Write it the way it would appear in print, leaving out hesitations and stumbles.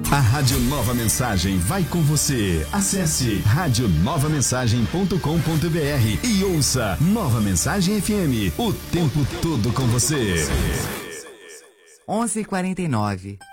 A Rádio Nova Mensagem vai com você. Acesse radionovamensagem.com.br e ouça Nova Mensagem FM, o tempo todo com você. 11h49.